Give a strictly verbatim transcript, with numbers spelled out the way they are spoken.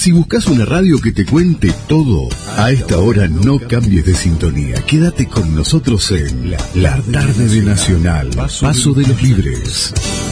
Si buscas una radio que te cuente todo, a esta hora no cambies de sintonía. Quédate con nosotros en La Tarde de Nacional, Paso de los Libres.